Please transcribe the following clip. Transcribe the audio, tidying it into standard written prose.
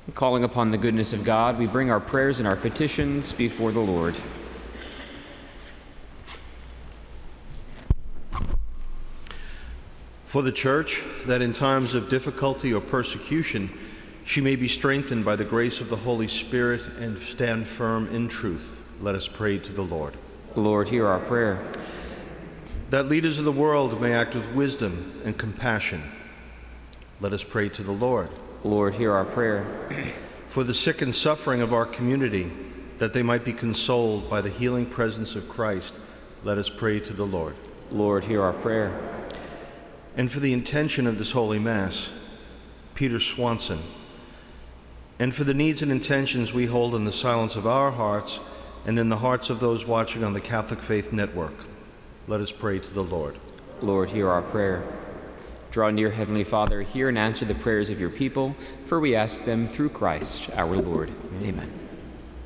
Calling upon the goodness of God, we bring our prayers and our petitions before the Lord. For the Church, that in times of difficulty or persecution, she may be strengthened by the grace of the Holy Spirit and stand firm in truth, let us pray to the Lord. Lord, hear our prayer. That leaders of the world may act with wisdom and compassion, let us pray to the Lord. Lord, hear our prayer. For the sick and suffering of our community, that they might be consoled by the healing presence of Christ, let us pray to the Lord. Lord, hear our prayer. And for the intention of this Holy Mass, Peter Swanson, and for the needs and intentions we hold in the silence of our hearts and in the hearts of those watching on the Catholic Faith Network, let us pray to the Lord. Lord, hear our prayer. Draw near, Heavenly Father, hear and answer the prayers of your people, for we ask them through Christ our Lord. Amen.